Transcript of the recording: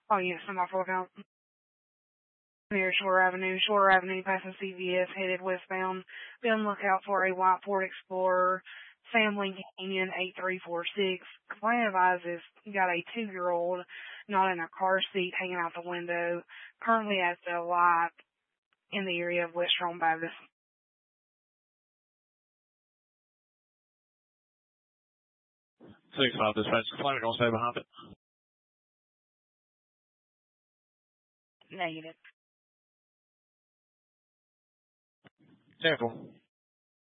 Oh, yes, I'm off lookout. Near Shore Avenue. Shore Avenue, passing CVS, headed westbound. Be on lookout for a white Ford Explorer, Family Canyon 8346. Client advises got a 2-year-old not in a car seat hanging out the window, currently at the light in the area of West Strong Baptist. 6-5 dispatch. Claimant gonna stay behind it. Negative. Careful.